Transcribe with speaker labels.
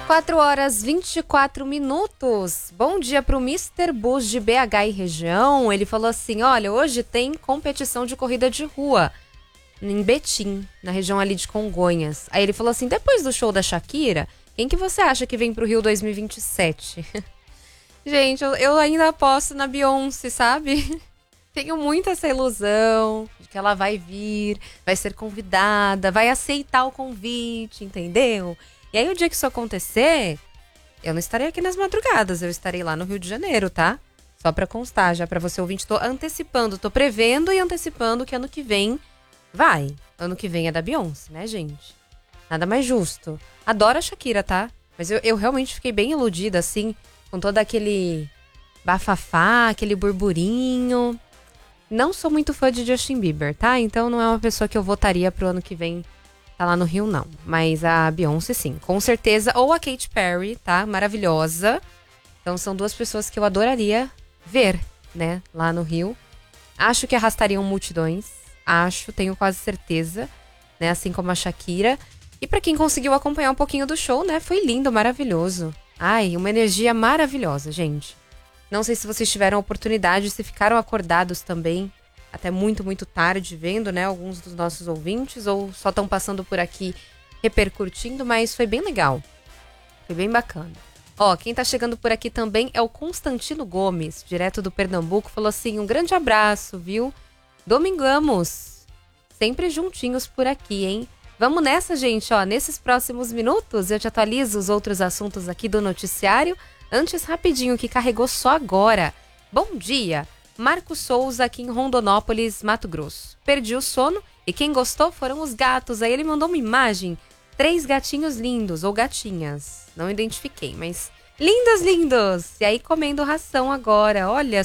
Speaker 1: 4h24. Bom dia pro Mr. Bus de BH e região. Ele falou assim, olha, hoje tem competição de corrida de rua em Betim, na região ali de Congonhas. Aí ele falou assim, depois do show da Shakira, quem que você acha que vem pro Rio 2027? Gente, eu ainda aposto na Beyoncé, sabe? Tenho muito essa ilusão de que ela vai vir, vai ser convidada, vai aceitar o convite, entendeu? E aí o dia que isso acontecer, eu não estarei aqui nas madrugadas, eu estarei lá no Rio de Janeiro, tá? Só pra constar, já pra você ouvinte, tô antecipando, tô prevendo e antecipando que ano que vem vai. Ano que vem é da Beyoncé, né, gente? Nada mais justo. Adoro a Shakira, tá? Mas eu realmente fiquei bem iludida, assim, com todo aquele bafafá, aquele burburinho. Não sou muito fã de Justin Bieber, tá? Então não é uma pessoa que eu votaria pro ano que vem tá lá no Rio, não. Mas a Beyoncé, sim, com certeza. Ou a Katy Perry, tá? Maravilhosa. Então são duas pessoas que eu adoraria ver, né? Lá no Rio. Acho que arrastariam multidões. Acho, tenho quase certeza. Né? Assim como a Shakira. E pra quem conseguiu acompanhar um pouquinho do show, né? Foi lindo, maravilhoso. Ai, uma energia maravilhosa, gente. Não sei se vocês tiveram a oportunidade, se ficaram acordados também, até muito, muito tarde, vendo, né, alguns dos nossos ouvintes, ou só estão passando por aqui repercutindo, mas foi bem legal. Foi bem bacana. Ó, quem tá chegando por aqui também é o Constantino Gomes, direto do Pernambuco, falou assim, um grande abraço, viu? Domingamos, sempre juntinhos por aqui, hein? Vamos nessa, gente, ó, nesses próximos minutos eu te atualizo os outros assuntos aqui do noticiário. Antes, rapidinho, que carregou só agora. Bom dia! Marcos Souza aqui em Rondonópolis, Mato Grosso. Perdi o sono e quem gostou foram os gatos. Aí ele mandou uma imagem. 3 gatinhos lindos, ou gatinhas. Não identifiquei, mas lindos, lindos! E aí comendo ração agora. Olha